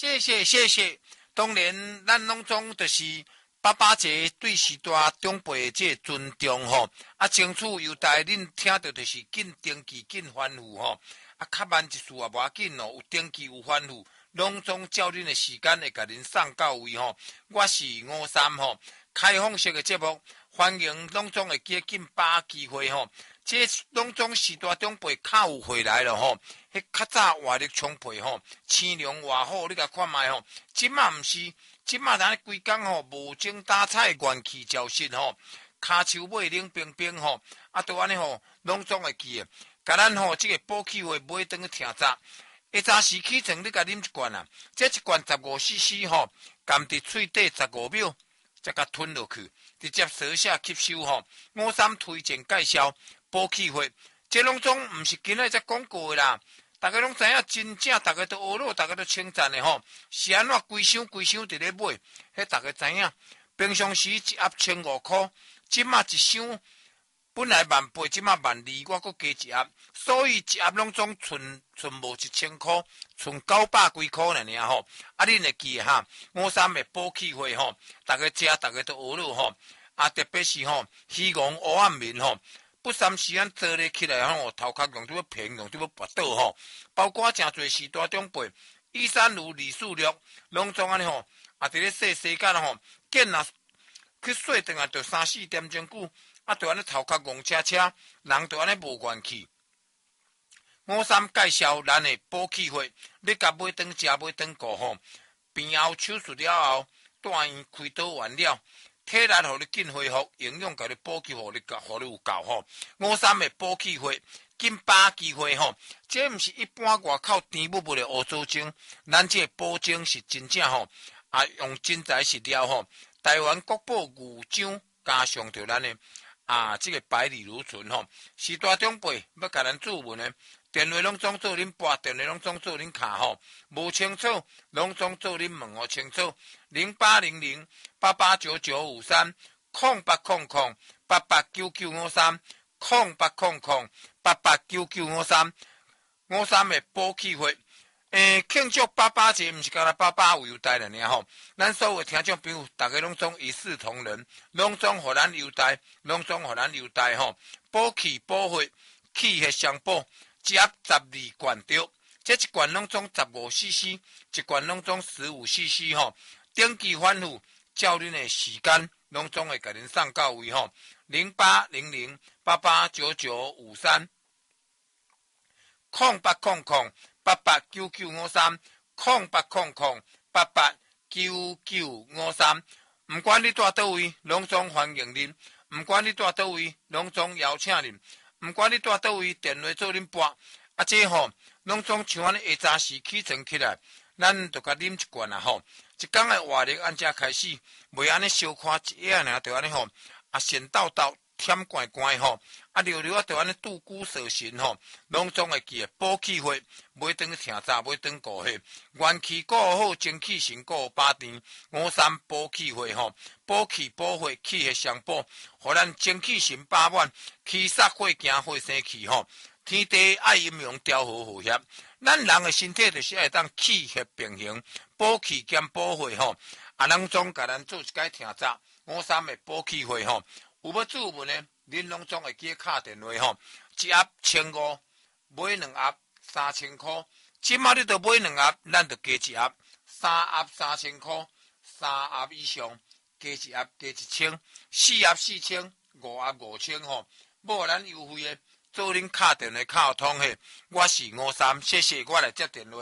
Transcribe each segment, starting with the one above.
谢谢。当然，咱拢总就是爸爸节对时代长辈这尊重吼，争取优待恁听到就是紧登记紧反复吼，较慢一次也无要紧哦，有登记有反复，拢总照恁的时间会甲恁送到位吼。我是53吼，开放式的节目，欢迎拢总会记紧把握机会吼。这拢总时代长辈较有回来了吼，迄较早活力充沛吼，青龙偌好，你甲看卖吼。即马毋是，即马咱规工吼无精打采，元气照实吼，骹手尾冷冰冰吼，都安尼吼，拢总会记诶。甲咱吼即个补气话买转去听早，下早时起床你甲啉一罐啊，这一罐15cc 吼，含伫喙底15秒，再甲吞落去，直接舌下吸收吼。53推荐介绍。补气血，这拢总毋是今日才讲过的啦。大家拢知影真正，大家都学了，大家都称赞的吼。是安怎规箱伫咧买？迄大家知影。平常时一盒1500块，即马一箱本来18000，即马12000，我搁加一盒，所以一盒拢总剩无1000块，剩900几块尔吼。恁会记哈？53的补气血吼，大家食，大家都学了吼。特别是吼，希望黑暗面吼。不三时咱做咧起来吼，头壳用伫要平，用伫要跋倒吼。包括诚侪时代长辈，依山如李树绿，拢总安尼吼，伫咧洗间吼，见啊去洗转来，着3-4点钟久，着安尼头壳戆车车，人着安尼无元气。53介绍咱的补气血，你甲买转食，买转顾吼，病后手术了后，住院开刀完了。体力互你紧恢复，营养甲你补给互你有够吼。53的补气血，紧把握机会吼。这毋是一般外口甜蜜蜜的乌糟精，咱这补精是真正吼，用真材实料吼。台湾国宝牛樟加上着咱的这个百里如存吼。时代长辈要甲咱注文的。电话拢总做恁拨，电话拢总做恁卡吼，无清楚拢总做恁问互清楚。0800889953，0800889953，的补气血。庆祝爸爸节，毋是干那爸爸有优待了尔吼。咱所有听众朋友，大家拢总一视同仁，拢总互咱优待，拢总互咱优待吼。补气补血，气血相补。一盒12罐着，这一罐拢总15cc， 一罐拢总15cc 吼。登记反复，照恁的时间，拢总会甲恁送到位吼。0800889953，0800889953，毋管你住倒位，拢总欢迎恁；毋管你住倒位，拢总邀请恁。毋管你住倒位，电话做恁拨，这吼拢总像安尼下早时起床起来，咱就甲啉一罐啊吼。一天的活力安怎开始？袂安尼小看一下尔，就安尼吼，神叨叨，忝怪怪吼，溜溜就安尼度孤蛇神吼，拢总会记诶。补气血，买转去听早，买转顾血，元气顾好，精气神顾把甜。53补气血吼，补气补血，气血相补，互咱精气神饱满，气煞血行血生气吼。天地爱阴阳调和和谐，咱人的身体就是爱当气血平衡，补气兼补血吼。拢总甲咱做一解听早，53的补气血吼。有要注文的，恁拢总会记敲电话吼。一盒1500，买2盒3000块。即马你着买2盒，咱着加一盒，3盒3000块，3盒以上加一盒加1000，4盒4000，5盒5000吼。无咱优惠的。做恁敲电话敲通的，我是53，谢谢，我来接电话。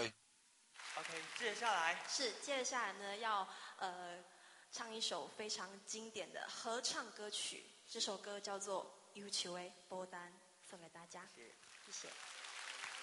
OK， 接下来呢要唱一首非常经典的合唱歌曲，这首歌叫做《忧愁的孤单》，送给大家，谢谢。